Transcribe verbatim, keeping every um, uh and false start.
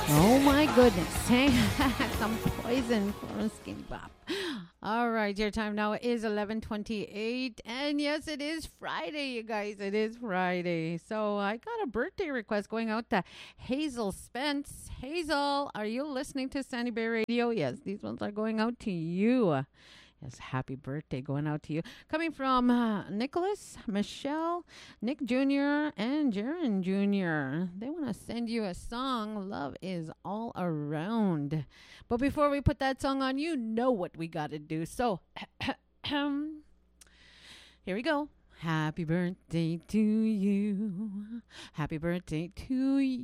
Oh my goodness. Hey, some poison for Skinny Pop. All right, your time now is eleven twenty-eight. And yes, it is Friday, you guys. It is Friday. So I got a birthday request going out to Hazel Spence. Hazel, are you listening to Sandy Bay Radio? Yes, these ones are going out to you. Yes, happy birthday going out to you. Coming from uh, Nicholas, Michelle, Nick Junior, and Jaron Junior They want to send you a song. Love is all around. But before we put that song on, you know what we got to do. So, here we go. Happy birthday to you. Happy birthday to